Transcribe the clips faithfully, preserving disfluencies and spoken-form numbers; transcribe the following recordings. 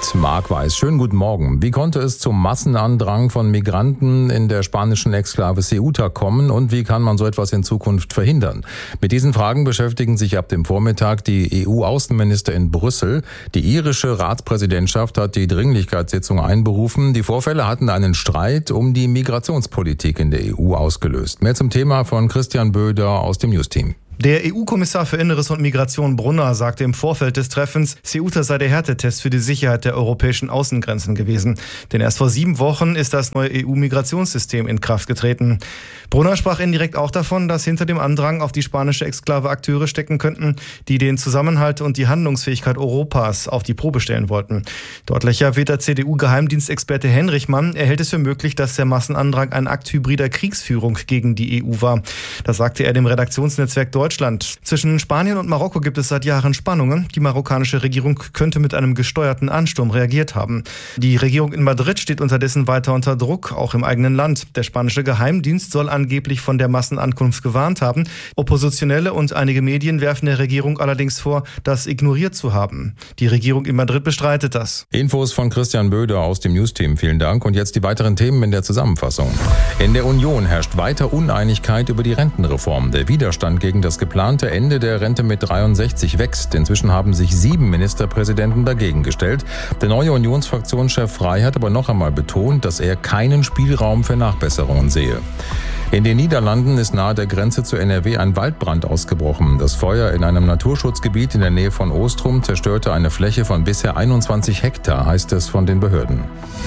Marc Weiß. Schönen guten Morgen. Wie konnte es zum Massenandrang von Migranten in der spanischen Exklave Ceuta kommen und wie kann man so etwas in Zukunft verhindern? Mit diesen Fragen beschäftigen sich ab dem Vormittag die E U-Außenminister in Brüssel. Die irische Ratspräsidentschaft hat die Dringlichkeitssitzung einberufen. Die Vorfälle hatten einen Streit um die Migrationspolitik in der E U ausgelöst. Mehr zum Thema von Christian Böder aus dem News-Team. Der E U-Kommissar für Inneres und Migration Brunner sagte im Vorfeld des Treffens, Ceuta sei der Härtetest für die Sicherheit der europäischen Außengrenzen gewesen. Denn erst vor sieben Wochen ist das neue E U-Migrationssystem in Kraft getreten. Brunner sprach indirekt auch davon, dass hinter dem Andrang auf die spanische Exklave Akteure stecken könnten, die den Zusammenhalt und die Handlungsfähigkeit Europas auf die Probe stellen wollten. Deutlicher wird der C D U-Geheimdienstexperte Henrichmann. Er hält es für möglich, dass der Massenandrang ein Akt hybrider Kriegsführung gegen die E U war. Das sagte er dem Redaktionsnetzwerk Deutschland. Deutschland. Zwischen Spanien und Marokko gibt es seit Jahren Spannungen. Die marokkanische Regierung könnte mit einem gesteuerten Ansturm reagiert haben. Die Regierung in Madrid steht unterdessen weiter unter Druck, auch im eigenen Land. Der spanische Geheimdienst soll angeblich von der Massenankunft gewarnt haben. Oppositionelle und einige Medien werfen der Regierung allerdings vor, das ignoriert zu haben. Die Regierung in Madrid bestreitet das. Infos von Christian Böder aus dem News-Team. Vielen Dank. Und jetzt die weiteren Themen in der Zusammenfassung. In der Union herrscht weiter Uneinigkeit über die Rentenreform. Der Widerstand gegen das geplante Ende der Rente mit dreiundsechzig wächst. Inzwischen haben sich sieben Ministerpräsidenten dagegen gestellt. Der neue Unionsfraktionschef Frey hat aber noch einmal betont, dass er keinen Spielraum für Nachbesserungen sehe. In den Niederlanden ist nahe der Grenze zu N R W ein Waldbrand ausgebrochen. Das Feuer in einem Naturschutzgebiet in der Nähe von Oostrum zerstörte eine Fläche von bisher einundzwanzig Hektar, heißt es von den Behörden.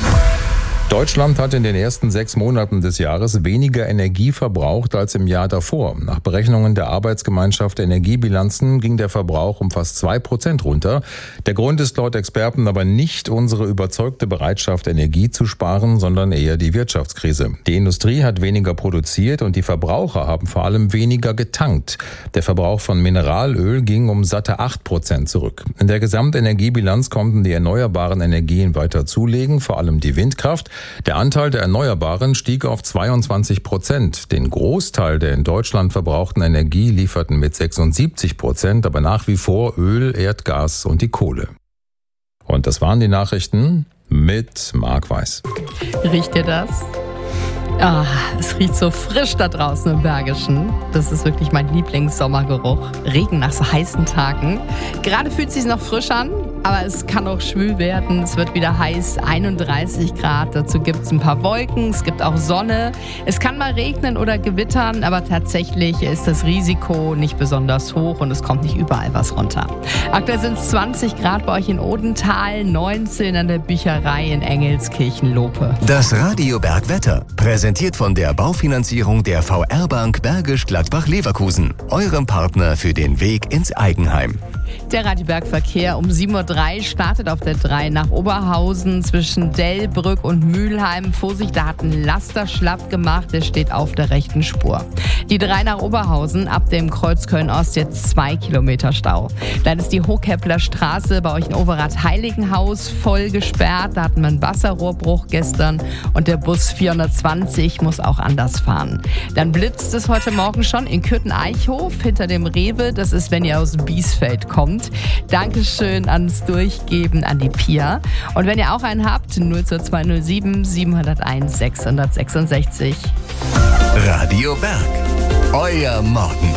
Deutschland hat in den ersten sechs Monaten des Jahres weniger Energie verbraucht als im Jahr davor. Nach Berechnungen der Arbeitsgemeinschaft Energiebilanzen ging der Verbrauch um fast zwei Prozent runter. Der Grund ist laut Experten aber nicht unsere überzeugte Bereitschaft, Energie zu sparen, sondern eher die Wirtschaftskrise. Die Industrie hat weniger produziert und die Verbraucher haben vor allem weniger getankt. Der Verbrauch von Mineralöl ging um satte acht Prozent zurück. In der Gesamtenergiebilanz konnten die erneuerbaren Energien weiter zulegen, vor allem die Windkraft. Der Anteil der Erneuerbaren stieg auf zweiundzwanzig Prozent. Den Großteil der in Deutschland verbrauchten Energie lieferten mit sechsundsiebzig Prozent, aber nach wie vor Öl, Erdgas und die Kohle. Und das waren die Nachrichten mit Marc Weiß. Riecht ihr das? Ah, es riecht so frisch da draußen im Bergischen. Das ist wirklich mein Lieblingssommergeruch. Regen nach so heißen Tagen. Gerade fühlt es sich noch frisch an, aber es kann auch schwül werden. Es wird wieder heiß, einunddreißig Grad. Dazu gibt es ein paar Wolken, es gibt auch Sonne. Es kann mal regnen oder gewittern, aber tatsächlich ist das Risiko nicht besonders hoch und es kommt nicht überall was runter. Aktuell sind es zwanzig Grad bei euch in Odenthal, neunzehn an der Bücherei in Engelskirchen-Lope. Das Radio Bergwetter, präsentiert von der Baufinanzierung der V R-Bank Bergisch Gladbach-Leverkusen, eurem Partner für den Weg ins Eigenheim. Der Radiobergverkehr um sieben Uhr drei startet auf der drei nach Oberhausen zwischen Delbrück und Mülheim. Vorsicht, da hat ein Laster schlapp gemacht, der steht auf der rechten Spur. Die drei nach Oberhausen ab dem Kreuz Köln-Ost jetzt zwei Kilometer Stau. Dann ist die Hochkeppler Straße bei euch in Overath-Heiligenhaus voll gesperrt. Da hatten wir einen Wasserrohrbruch gestern und der Bus vierhundertzwanzig muss auch anders fahren. Dann blitzt es heute Morgen schon in Kürten-Eichhof hinter dem Rewe. Das ist, wenn ihr aus Biesfeld kommt. Dankeschön ans Durchgeben an die Pia. Und wenn ihr auch einen habt, null zwei null sieben sieben null eins sechs sechs sechs. Radio Berg, euer Morgen.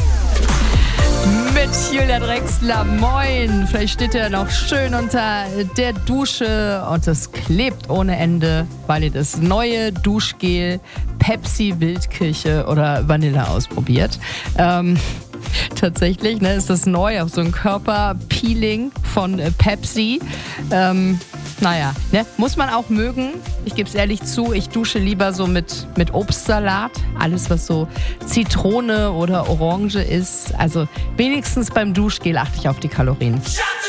Mit Julia Drexler, moin. Vielleicht steht ihr noch schön unter der Dusche und es klebt ohne Ende, weil ihr das neue Duschgel Pepsi Wildkirche oder Vanille ausprobiert. Ähm, tatsächlich, ne, ist das neu auf so ein Körperpeeling von äh, Pepsi. Ähm, naja, ne, muss man auch mögen. Ich gebe es ehrlich zu, ich dusche lieber so mit, mit Obstsalat. Alles, was so Zitrone oder Orange ist. Also wenigstens beim Duschgel achte ich auf die Kalorien.